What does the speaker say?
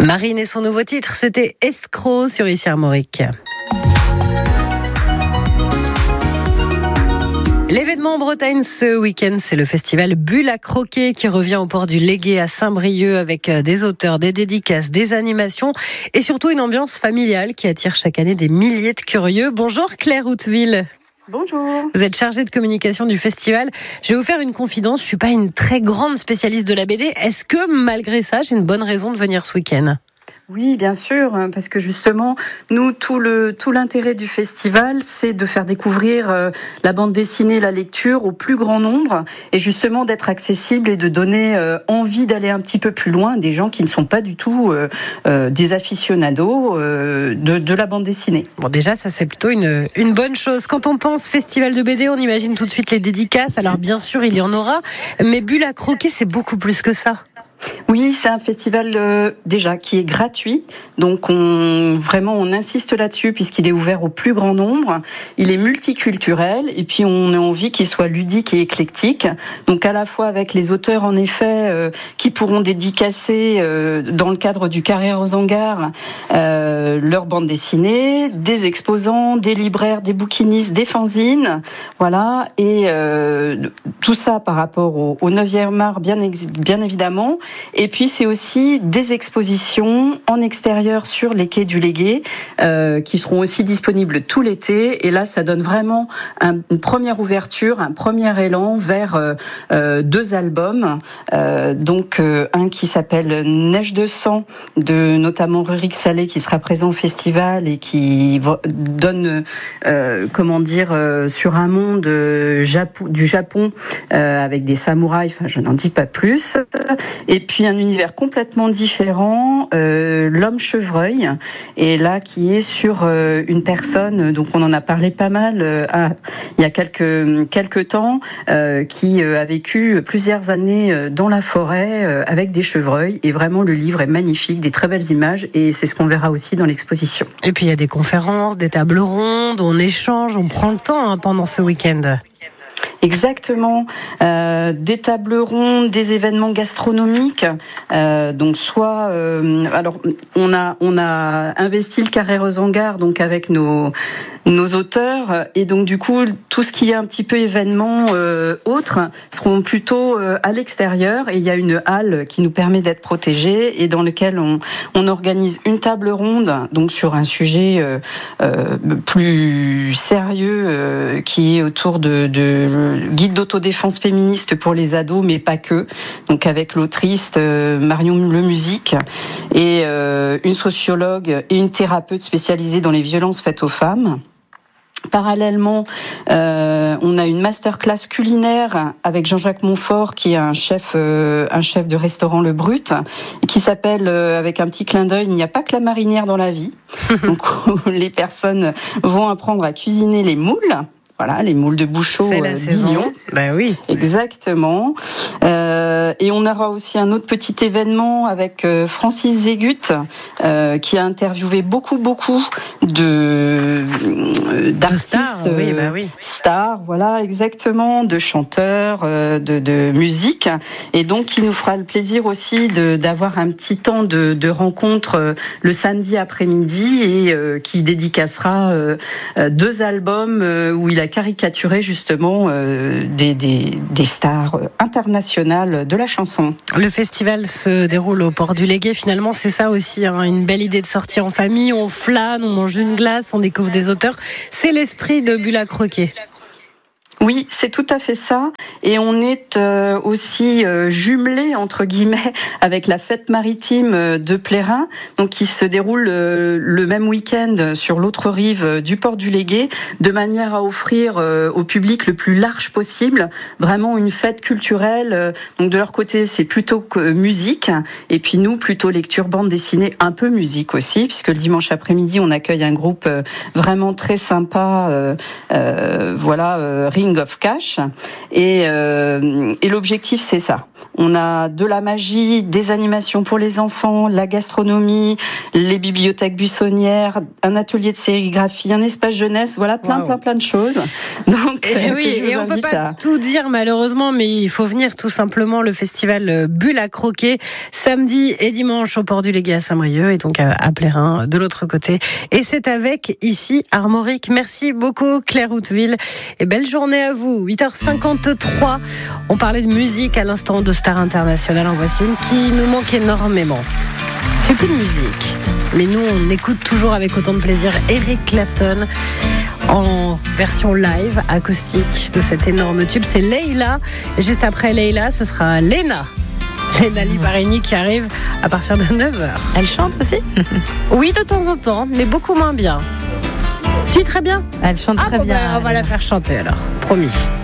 Marine et son nouveau titre, c'était Escroc sur Ici Armorique. L'événement en Bretagne ce week-end, c'est le festival Bulle à croquer qui revient au port du Légué à Saint-Brieuc avec des auteurs, des dédicaces, des animations et surtout une ambiance familiale qui attire chaque année des milliers de curieux. Bonjour Claire Houteville. Bonjour. Vous êtes chargée de communication du festival. Je vais vous faire une confidence, je suis pas une très grande spécialiste de la BD. Est-ce que malgré ça, j'ai une bonne raison de venir ce week-end ? Oui, bien sûr, parce que justement, nous, tout l'intérêt du festival, c'est de faire découvrir la bande dessinée, la lecture au plus grand nombre, et justement d'être accessible et de donner envie d'aller un petit peu plus loin à des gens qui ne sont pas du tout des aficionados de la bande dessinée. Bon, déjà, ça c'est plutôt une bonne chose. Quand on pense festival de BD, on imagine tout de suite les dédicaces. Alors bien sûr, il y en aura, mais Bulle à croquer, c'est beaucoup plus que ça. Oui, c'est un festival déjà qui est gratuit, donc on insiste là-dessus puisqu'il est ouvert au plus grand nombre. Il est multiculturel et puis on a envie qu'il soit ludique et éclectique. Donc à la fois avec les auteurs en effet qui pourront dédicacer dans le cadre du Carré aux Hangars leur bande dessinée, des exposants, des libraires, des bouquinistes, des fanzines, voilà, et tout ça par rapport au 9e art bien évidemment. Et puis c'est aussi des expositions en extérieur sur les quais du Légué qui seront aussi disponibles tout l'été. Et là, ça donne vraiment une première ouverture, un premier élan vers 2 albums. Donc un qui s'appelle Neige de sang de notamment Rurik Salé qui sera présent au festival et qui donne sur un monde du Japon avec des samouraïs. Enfin, je n'en dis pas plus. Et puis un univers complètement différent, l'homme chevreuil, et là qui est sur une personne, donc on en a parlé pas mal il y a quelques temps, qui a vécu plusieurs années dans la forêt avec des chevreuils, et vraiment le livre est magnifique, des très belles images, et c'est ce qu'on verra aussi dans l'exposition. Et puis il y a des conférences, des tables rondes, on échange, on prend le temps pendant ce week-end. Exactement, des tables rondes, des événements gastronomiques. Donc soit, alors on a investi le Carré aux Hangars donc avec nos auteurs, et donc du coup tout ce qui est un petit peu événements autres seront plutôt à l'extérieur, et il y a une halle qui nous permet d'être protégés et dans lequel on organise une table ronde donc sur un sujet plus sérieux qui est autour de guide d'autodéfense féministe pour les ados, mais pas que. Donc avec l'autrice Marion Lemusic et une sociologue et une thérapeute spécialisée dans les violences faites aux femmes. Parallèlement, on a une masterclass culinaire avec Jean-Jacques Montfort, qui est un chef de restaurant Le Brut, qui s'appelle, avec un petit clin d'œil, il n'y a pas que la marinière dans la vie. Donc les personnes vont apprendre à cuisiner les moules. Voilà, les moules de Bouchot. C'est la saison. Ben oui. Exactement. Et on aura aussi un autre petit événement avec Francis Zégut, qui a interviewé beaucoup d'artistes, stars, voilà, exactement, de chanteurs, de musique. Et donc, il nous fera le plaisir aussi d'avoir un petit temps de rencontre le samedi après-midi, et qui dédicacera 2 albums où il a caricaturé justement des stars internationales de la chanson. Le festival se déroule au port du Légué. Finalement, c'est ça aussi, une belle idée de sortir en famille. On flâne, on mange une glace, on découvre des auteurs. C'est l'esprit de Bulle à croquer. Oui, c'est tout à fait ça. Et on est aussi jumelé, entre guillemets, avec la fête maritime de Plérin, donc qui se déroule le même week-end sur l'autre rive du port du Légué, de manière à offrir au public le plus large possible, vraiment une fête culturelle. Donc de leur côté, c'est plutôt musique, et puis nous, plutôt lecture, bande dessinée, un peu musique aussi, puisque le dimanche après-midi, on accueille un groupe vraiment très sympa, Ring King of Cash. Et l'objectif, c'est ça. On a de la magie, des animations pour les enfants, la gastronomie, les bibliothèques buissonnières, un atelier de sérigraphie, un espace jeunesse, voilà, plein de choses. Donc, et on peut pas tout dire malheureusement, mais il faut venir tout simplement. Le festival Bulle à croquer, samedi et dimanche au port du Légué à Saint-Brieuc, et donc à Plérin de l'autre côté. Et c'est avec ici Armorique. Merci beaucoup Claire Houteville et belle journée à vous. 8h53. On parlait de musique à l'instant, de Star International. En voici une qui nous manque énormément. Il n'y a plus de musique, mais nous on écoute toujours avec autant de plaisir Eric Clapton en version live acoustique de cet énorme tube. C'est Leila, et juste après Leila ce sera Léna Liparini qui arrive à partir de 9h. Elle chante aussi? Oui, de temps en temps, mais beaucoup moins bien. Si, très bien. Elle chante très bien. On va la faire chanter alors, promis.